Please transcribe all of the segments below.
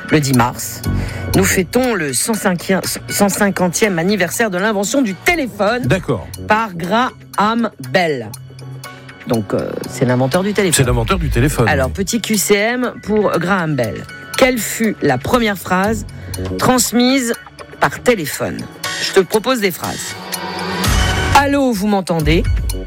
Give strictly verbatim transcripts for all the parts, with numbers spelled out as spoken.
le dix mars, nous fêtons le cent cinquantième anniversaire de l'invention du téléphone. D'accord. Par Graham Bell. Donc, euh, c'est l'inventeur du téléphone. C'est l'inventeur du téléphone. Alors, petit Q C M pour Graham Bell. Quelle fut la première phrase transmise par téléphone ? Je te propose des phrases. Allô, vous m'entendez ?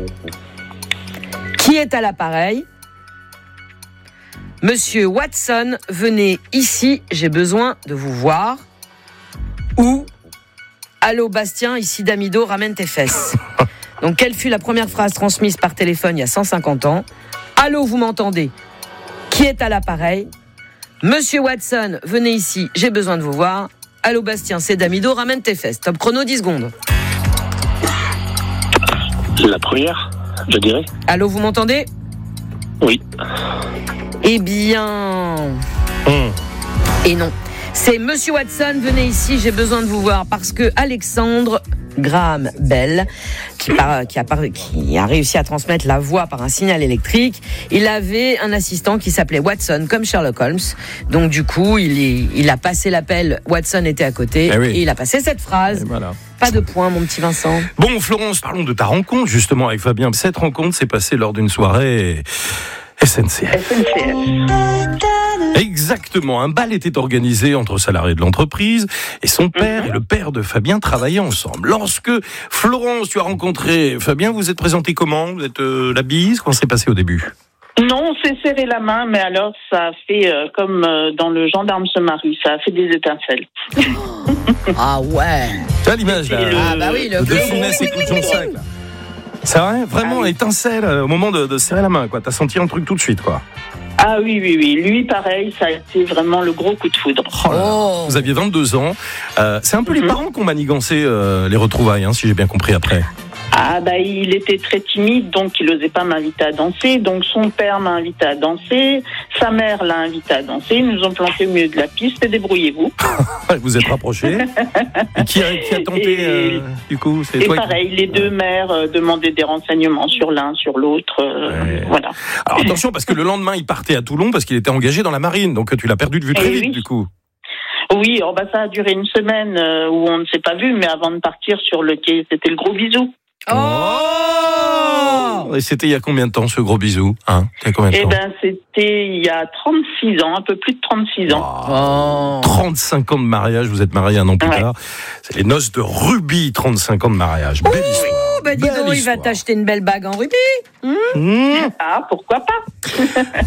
Qui est à l'appareil ? Monsieur Watson, venez ici, j'ai besoin de vous voir. Ou allô Bastien, ici Damido, ramène tes fesses. Donc, quelle fut la première phrase transmise par téléphone il y a cent cinquante ans ? Allô, vous m'entendez ? Qui est à l'appareil ? Monsieur Watson, venez ici, j'ai besoin de vous voir. Allô Bastien, c'est Damido, ramène tes fesses. Top chrono, dix secondes. La première, je dirais. Allô, vous m'entendez ? Oui. Eh bien... Hum. Et non. C'est Monsieur Watson, venez ici, j'ai besoin de vous voir. Parce que Alexandre Graham Bell, qui, par, qui, a, qui a réussi à transmettre la voix par un signal électrique, il avait un assistant qui s'appelait Watson, comme Sherlock Holmes. Donc du coup, il, il a passé l'appel, Watson était à côté, eh oui. et il a passé cette phrase. Voilà. Pas de point, mon petit Vincent. Bon, Florence, parlons de ta rencontre, justement, avec Fabien. Cette rencontre s'est passée lors d'une soirée S N C F. S N C F. Exactement, un bal était organisé entre salariés de l'entreprise et son père et le père de Fabien travaillaient ensemble. Lorsque Florence, tu as rencontré Fabien, vous êtes présenté comment ? Vous êtes euh, la bise ? Comment s'est passé au début ? Non, on s'est serré la main, mais alors ça a fait euh, comme euh, dans Le Gendarme se marie, ça a fait des étincelles. Ah ouais. Tu as l'image là, le... Ah bah oui, le de Funès et Jean Sac, là. C'est vrai, vraiment ah, oui. étincelle euh, au moment de, de serrer la main, quoi. T'as senti un truc tout de suite, quoi. Ah oui, oui, oui. Lui, pareil, ça a été vraiment le gros coup de foudre. Oh là là. Oh. Vous aviez vingt-deux ans. Euh, c'est un peu mm-hmm. les parents qui ont manigancé euh, les retrouvailles, hein, si j'ai bien compris après. Ah bah il était très timide, donc il n'osait pas m'inviter à danser. Donc son père m'a invité à danser, sa mère l'a invité à danser. Ils nous ont planté au milieu de la piste et débrouillez-vous. Vous êtes rapprochés. Et qui a, qui a tenté et, euh, du coup c'est Et toi pareil, qui... les deux mères euh, demandaient des renseignements sur l'un, sur l'autre. Euh, ouais. Voilà. Alors attention, parce que le lendemain il partait à Toulon parce qu'il était engagé dans la marine, donc tu l'as perdu de vue très et vite oui. du coup. Oui, oh bah ça a duré une semaine euh, où on ne s'est pas vu, mais avant de partir sur le quai, c'était le gros bisou. Oh! Et c'était il y a combien de temps ce gros bisou, hein? Il y a combien de Eh temps? ben, c'était il y a trente-six ans, un peu plus de trente-six ans. Oh. trente-cinq ans de mariage, vous êtes mariés un an plus ouais. tard. C'est les noces de rubis, trente-cinq ans de mariage. Belle oh, histoire. Bah dis donc, il va t'acheter une belle bague en rubis. Mmh. Mmh. Ah, pourquoi pas?